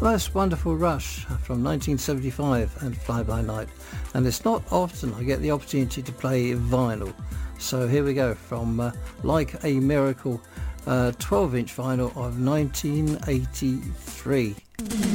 That's Wonderful Rush from 1975 and Fly By Night. And it's not often I get the opportunity to play vinyl. So here we go from Like a Miracle, 12-inch vinyl of 1983.